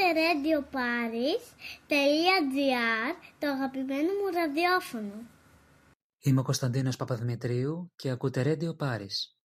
radioparis.gr, το αγαπημένο μου ραδιόφωνο. Είμαι ο Κωνσταντίνος Παπαδημητρίου και ακούτε Radio Paris.